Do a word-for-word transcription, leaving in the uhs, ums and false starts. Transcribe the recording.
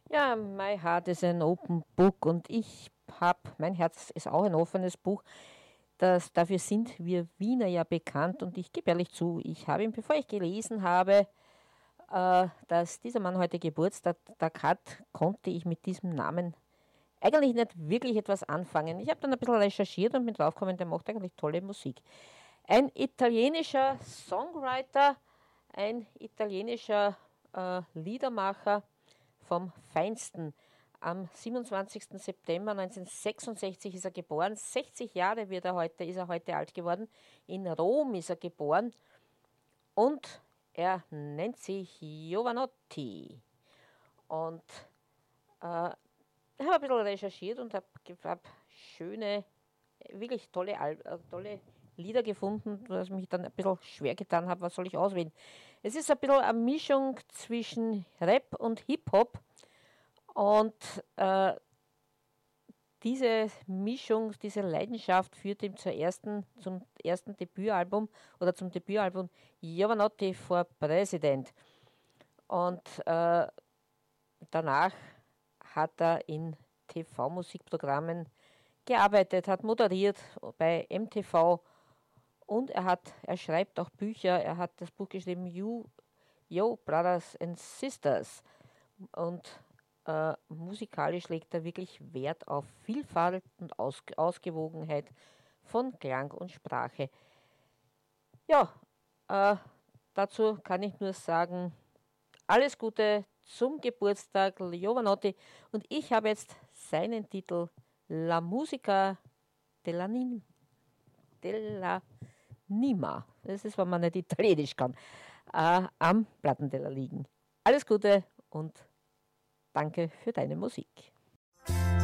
Ja, My Heart is an Open Book und ich habe, mein Herz ist auch ein offenes Buch. Das, dafür sind wir Wiener ja bekannt und ich gebe ehrlich zu, ich habe ihn, bevor ich gelesen habe, äh, dass dieser Mann heute Geburtstag hat, konnte ich mit diesem Namen eigentlich nicht wirklich etwas anfangen. Ich habe dann ein bisschen recherchiert und bin draufgekommen, der macht eigentlich tolle Musik. Ein italienischer Songwriter, ein italienischer äh, Liedermacher vom Feinsten. Am siebenundzwanzigsten September neunzehnhundertsechsundsechzig ist er geboren. sechzig Jahre wird er heute, ist er heute alt geworden. In Rom ist er geboren und er nennt sich Jovanotti. Und äh, ich habe ein bisschen recherchiert und habe hab schöne, wirklich tolle, Al äh, tolle Lieder gefunden, was mich dann ein bisschen schwer getan hat, was soll ich auswählen. Es ist ein bisschen eine Mischung zwischen Rap und Hip-Hop und äh, diese Mischung, diese Leidenschaft führt ihm zur ersten, zum ersten Debütalbum oder zum Debütalbum Jovanotti for President. Und äh, danach hat er in T V-Musikprogrammen gearbeitet, hat moderiert bei M T V und er hat, er schreibt auch Bücher. Er hat das Buch geschrieben, You, Yo Brothers and Sisters. Und äh, musikalisch legt er wirklich Wert auf Vielfalt und Aus Ausgewogenheit von Klang und Sprache. Ja, äh, dazu kann ich nur sagen, alles Gute zum Geburtstag Jovanotti und ich habe jetzt seinen Titel La Musica della, Nin della Nima, das ist, wenn man nicht Italienisch kann, äh, am Plattenteller liegen. Alles Gute und danke für deine Musik.